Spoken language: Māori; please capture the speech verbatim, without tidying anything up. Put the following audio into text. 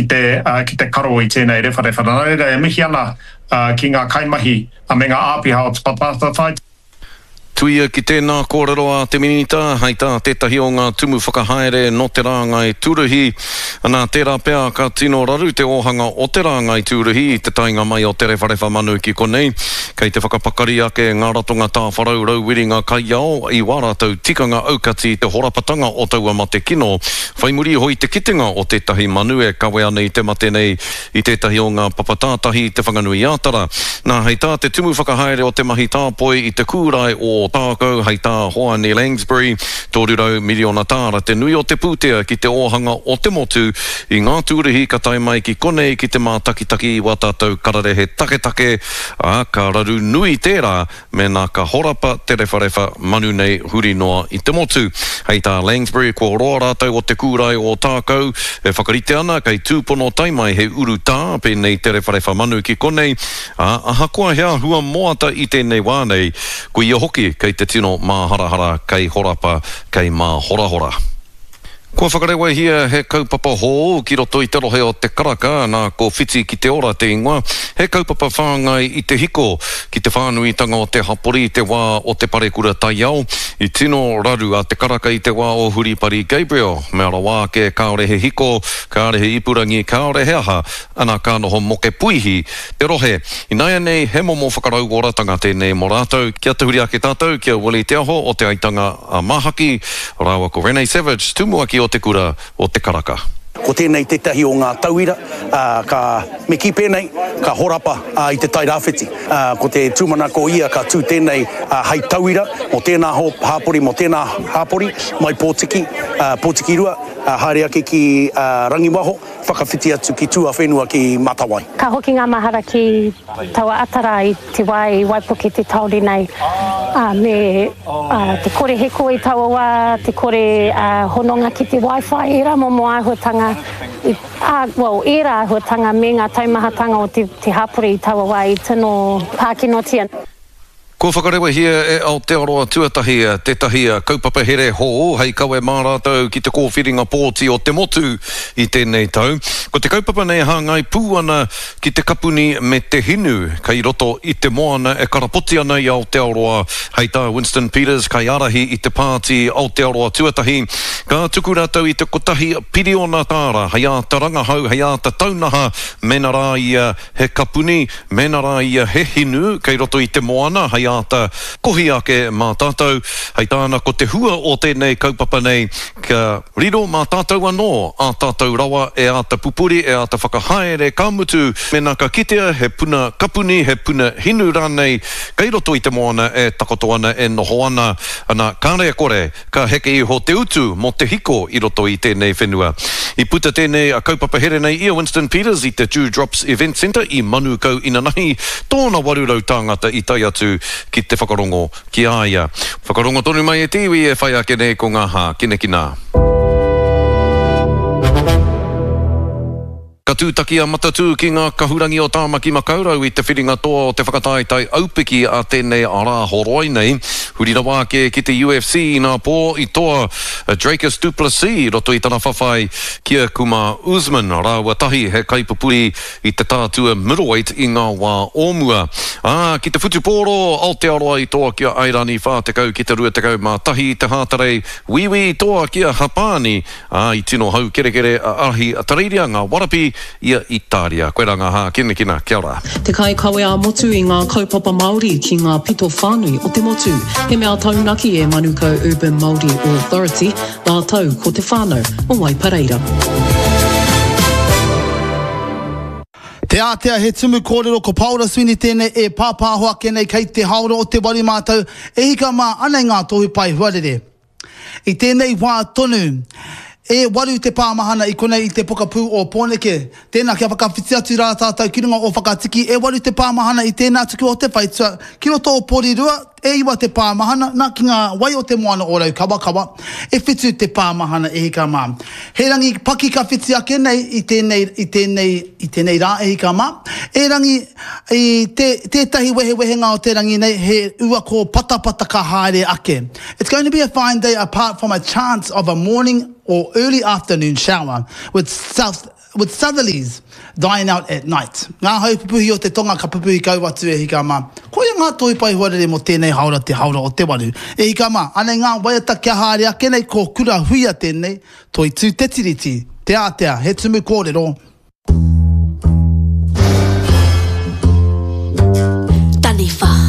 ki te, uh, ki te karo i tēnei rewharewa. Nā reira e mihi ana uh, ki ngā kaimahi a me ngā āpiha o te papatawhai. Tuia ki tēnā kōrero a te minita, hei tā tētahi o ngā tumu whakahaere no te rāngai tūruhi. Nā tērā pēr ka tino raru te ohanga o te rāngai tūruhi, te tainga mai o te rewharewha manu ki konei. Kei te whakapakari ake ngā ratonga tā wharau rau wiringa kai ao, i wārātou tikanga aukati te horapatanga o taua ma te kino. Whai muri hoi te kitenga o tētahi manu e kawe anei te mate nei i tētahi o ngā papatātahi te whanganui ātara. Nā hei tā te tumu whakahaere o te mahi tāpoi i te kūrai o tākau, hei tā hoa ni Langsbury, tōrurau miliona tāra te nui o te pūtea ki te ohanga o te motu i ngā tūrihi ka tai mai ki konei ki te mātakitaki i watātou kararehe take-take, a ka raru nui tērā me nā ka horapa te rewharewa manu nei huri noa i te motu. Hei tā Langsbury, kua roa rātou o te kūrai o tākau, e whakarite ana kei tūpono taimai he uru tā pēnei te rewharewa manu ki konei, a aha kua hea hua moata i tēnei wānei, ko ia hoki kei te tino mā harahara, kei horapa, kei mā horahora. Kua whakarewa hia he kaupapa hō ki roto i te rohe o te karaka, nā ko whiti ki te ora te ingoa, he kaupapa whāngai i te hiko ki te whānuitanga o te hapori i te wā o te parekura tai au, i tino raru a te karaka i te wā o Huripari Gabriel, me ara wā ke kaore he hiko, kaore he ipurangi, kaore he aha, ana ka noho moke puihi, te rohe. I naia nei he momo whakarau oratanga tēnei mo rātou, kia te huri ake tātou, kia Willie Te Aho o te aitanga a Mahaki, rāua ko Renee Savage, tūmua ki o te kura o te karaka. Ko tēnei tētahi o ngā tauira, uh, ka me ki pēnei, ka horapa uh, i te tai rāwhiti. Uh, ko te tūmana ko ia ka tū tēnei uh, hei tauira, mo tēnā ho, hāpori, mo tēnā hāpori, mai pōtiki, uh, pōtiki rua, uh, haere ake ki uh, Rangiwaho, whakawhiti atu ki tūa whenua ki Matawai. Ka hoki ngā mahara ki taua atara i te wai, waipuki te tauri nei. Uh, me uh, te kore heko i taua wā, te kore uh, hononga ki te Wi-Fi, e rā momo āhuatanga, i, uh, well, e rā āhuatanga me ngā taumahatanga o te, te hapuri i taua wā i tino Pākinotia. Ko whakarewa hia e Aotearoa tuatahi tētahi kaupapa here hō, hei kawe mā rātou ki te kōwhiringa pōti o te motu i tēnei tau. Ko te kaupapa nei hāngai pūana ki te kapuni me te hinu, kei roto i te moana e karapoti ana i Aotearoa, hei tā Winston Peters, kai arahi i te pāti Aotearoa tuatahi. Ka tuku rātou i te kotahi piriona tāra, hei a ta rangahau, hei a ta taunaha, mena rā ia he kapuni, mena rā ia he hinu, kei roto i te moana, hei ata kohi ake mā tātou, hei tāna ko te hua o tēnei kaupapa nei, ka riro mā tātou anō, a tātou rawa e ata pupuri, e ata whakahaere kāmutu, mena ka kitea, he puna kapuni, he puna hinu rānei, kei roto i te moana e takoto ana e noho ana, ana kārea kore, ka heke i ho te utu mo te hiko i roto i tēnei whenua. I puta tēnei a kaupapa here nei ia Winston Peters i te Dewdrops Event Centre i Manukau Inanahi, tōna warurau tāngata i tai atu ki te whakarongo ki aia. Whakarongo tonu mai e tiwi e whai ake nei ko ngā hā, kine ki nā. Ka tūtaki a matatu ki ngā kahurangi o Tāmaki Makaurau i te whiringa toa o te whakataetai aupiki a tēnei ara horoi nei. Huri rawa ke ki te U F C i nā pō i toa Dracus du Plessis roto i tana whawhai kia kuma Usman rāua tahi he kaipupuri i te tātua middleweight i ngā wā ōmua. Ah, ki te whutupōro Aotearoa i toa kia Airani Whātekau ki te Ruatekau mā tahi i te hātarei Wiwi i toa kia Hapani. Ah, i tino hau kere kere a ahi a tareiria ngā warapi ia Italia. Koe rā ngā hā, kina kina, kia ora. Te kai kawe a motu i ngā kaupapa Māori ki ngā pito whānui o te motu. He mea taunaki e Manukau Urban Māori Authority, nā tau ko te whānau o Waipareira. Te ātea he tumu kōrero ko Paula Swini tēnei e pāpāhoa kenei kei te haoro o te wari mātau e hika mā anei ngā tohu pai huarere. I tēnei wā tonu, e waru te pāmahana i konei i te pokapū o Pōneke. Tēnā kia whakawhiti atu rā tātou kirunga o whakatiki. E waru te pāmahana i tēnā tuku o te whaitua. Ki roto o Porirua, e iwa te pāmahana, nā ki ngā wai o te moana o rau kawa kawa. E whitu te pāmahana e hika mā. He rangi paki ka whiti ake nei i tēnei, i tēnei, i tēnei rā e hika mā. E rangi i te, tētahi wehe wehe ngā o te rangi nei he ua ko patapata ka haere ake. It's going to be a fine day apart from a chance of a morning or early afternoon shower with south with southerlies dying out at night. Ngā hau pupuhi o te tonga ka pupuhi kau atu e hika mā. Koe ngā toi pai huarere mo tēnei haura te haura o te waru. E hika mā, anei ngā waiata kia haere ake nei ko kura huia tēnei, toi tū te tiriti, te atea, he tumu kōrero. Taniwha.